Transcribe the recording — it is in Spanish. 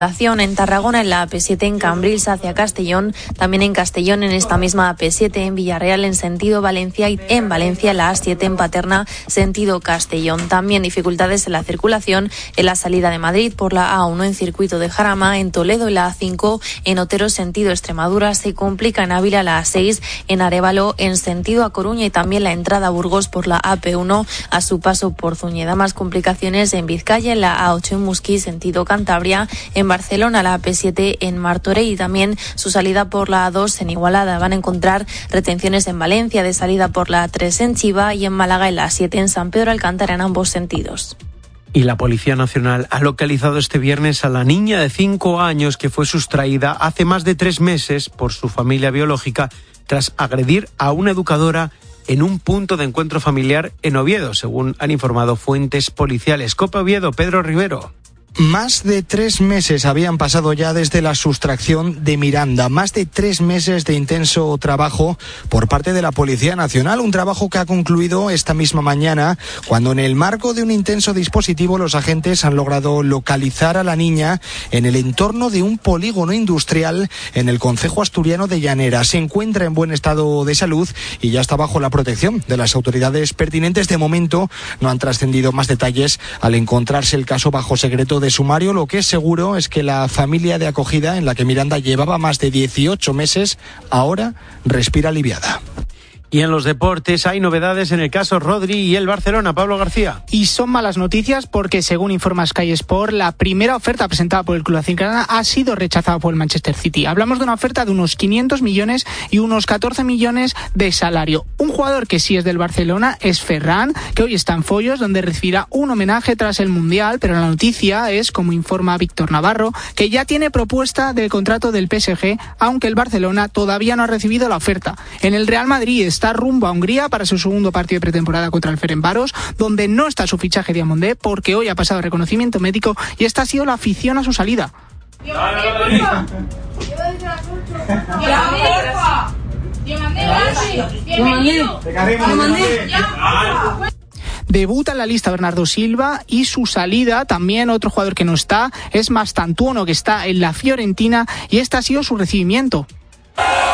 En Tarragona, en la AP7 en Cambrils hacia Castellón, también en Castellón en esta misma AP7, en Villarreal en sentido Valencia y en Valencia la A7 en Paterna sentido Castellón. También dificultades en la circulación en la salida de Madrid por la A1 en circuito de Jarama, en Toledo en la A5 en Otero sentido Extremadura, se complica en Ávila la A6 en Arévalo en sentido A Coruña y también la entrada a Burgos por la AP1 a su paso por Zuñeda. Más complicaciones en Vizcaya en la A8 en Musquí sentido Cantabria, en Barcelona la AP7 en Martorell y también su salida por la A2 en Igualada. Van a encontrar retenciones en Valencia de salida por la A3 en Chiva y en Málaga en la A7 en San Pedro Alcántara en ambos sentidos. Y la Policía Nacional ha localizado este viernes a la niña de 5 años que fue sustraída hace más de 3 meses por su familia biológica tras agredir a una educadora en un punto de encuentro familiar en Oviedo, según han informado fuentes policiales. COPE Oviedo, Pedro Rivero. Más de 3 meses habían pasado ya desde la sustracción de Miranda. Más de 3 meses de intenso trabajo por parte de la Policía Nacional. Un trabajo que ha concluido esta misma mañana, cuando en el marco de un intenso dispositivo los agentes han logrado localizar a la niña en el entorno de un polígono industrial en el concejo asturiano de Llanera. Se encuentra en buen estado de salud y ya está bajo la protección de las autoridades pertinentes. De momento no han trascendido más detalles al encontrarse el caso bajo secreto de sumario. Lo que es seguro es que la familia de acogida en la que Miranda llevaba más de 18 meses ahora respira aliviada. Y en los deportes hay novedades en el caso Rodri y el Barcelona. Pablo García. Y son malas noticias porque, según informa Sky Sport, la primera oferta presentada por el club azulgrana ha sido rechazada por el Manchester City. Hablamos de una oferta de unos 500 millones y unos 14 millones de salario. Un jugador que sí es del Barcelona es Ferran, que hoy está en Foyos, donde recibirá un homenaje tras el Mundial, pero la noticia es, como informa Víctor Navarro, que ya tiene propuesta del contrato del PSG, aunque el Barcelona todavía no ha recibido la oferta. En el Real Madrid está rumbo a Hungría para su segundo partido de pretemporada contra el Ferencváros, donde no está su fichaje Diamandé porque hoy ha pasado reconocimiento médico y esta ha sido la afición a su salida. Debuta en la lista Bernardo Silva y su salida, también otro jugador que no está, es Mastantuono, que está en la Fiorentina y este ha sido su recibimiento.